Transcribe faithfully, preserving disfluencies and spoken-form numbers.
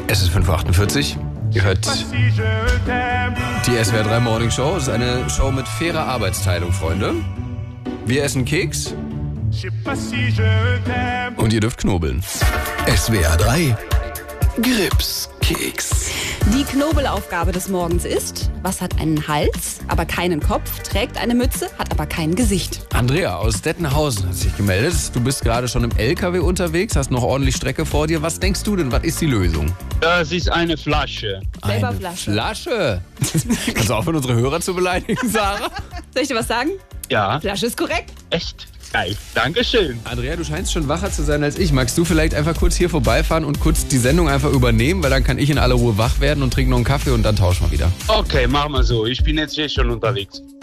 Es ist fünf Uhr achtundvierzig. Ihr hört die S W R drei Morning Show. Es ist eine Show mit fairer Arbeitsteilung, Freunde. Wir essen Keks. Und ihr dürft knobeln. S W R drei Gripskeks. Die Knobelaufgabe des Morgens ist: Was hat einen Hals, aber keinen Kopf, trägt eine Mütze, hat aber kein Gesicht? Andrea aus Dettenhausen hat sich gemeldet. Du bist gerade schon im L K W unterwegs, hast noch ordentlich Strecke vor dir. Was denkst du denn, was ist die Lösung? Das ist eine Flasche. Selber Eine Flasche. Flasche? Kannst du aufhören, unsere Hörer zu beleidigen, Sarah? Soll ich dir was sagen? Ja, Flasche ist korrekt. echt geil. Dankeschön. Andrea, du scheinst schon wacher zu sein als ich. Magst du vielleicht einfach kurz hier vorbeifahren und kurz die Sendung einfach übernehmen? Weil dann kann ich in aller Ruhe wach werden und trinke noch einen Kaffee und dann tauschen wir wieder. Okay, machen wir so. Ich bin jetzt hier schon unterwegs.